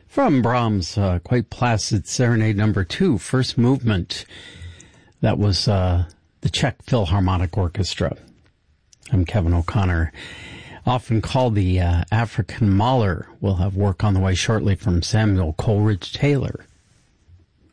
From Brahms' quite placid Serenade Number 2, first movement. That was the Czech Philharmonic Orchestra. I'm Kevin O'Connor, often called the African Mahler. We'll have work on the way shortly from Samuel Coleridge Taylor.